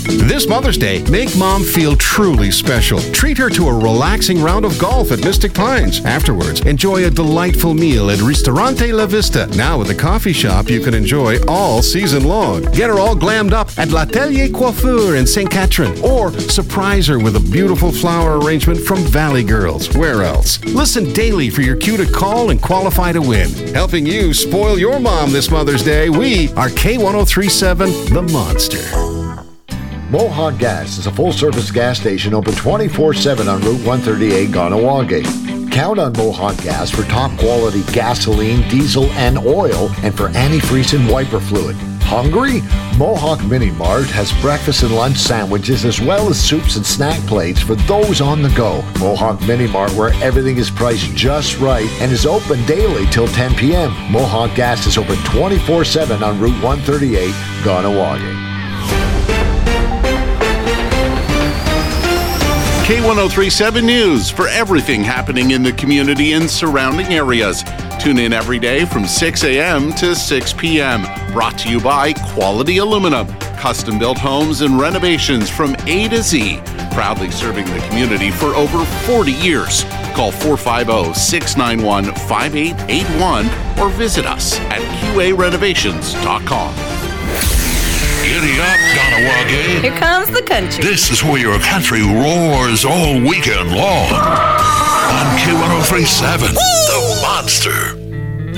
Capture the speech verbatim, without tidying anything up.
This Mother's Day, make Mom feel truly special. Treat her to a relaxing round of golf at Mystic Pines. Afterwards, enjoy a delightful meal at Ristorante La Vista. Now with a coffee shop you can enjoy all season long. Get her all glammed up at L'Atelier Coiffure in Saint Catherine. Or surprise her with a beautiful flower arrangement from Valley Girls. Where else? Listen daily for your cue to call and qualify to win. Helping you spoil your mom this Mother's Day, we are K one oh three point seven The Monster. Mohawk Gas is a full-service gas station open twenty-four seven on Route one thirty-eight, Ganawage. Count on Mohawk Gas for top-quality gasoline, diesel, and oil, and for antifreeze and wiper fluid. Hungry? Mohawk Mini Mart has breakfast and lunch sandwiches as well as soups and snack plates for those on the go. Mohawk Mini Mart, where everything is priced just right and is open daily till ten p.m. Mohawk Gas is open twenty-four seven on Route one thirty-eight, Ganawage. K one oh three point seven News for everything happening in the community and surrounding areas. Tune in every day from six a.m. to six p.m. Brought to you by Quality Aluminum. Custom-built homes and renovations from A to Z. Proudly serving the community for over forty years. Call four five zero, six nine one, five eight eight one or visit us at Q A renovations dot com. Giddy up, Ganawage. Here comes the country. This is where your country roars all weekend long. On K one oh three point seven, The Monster.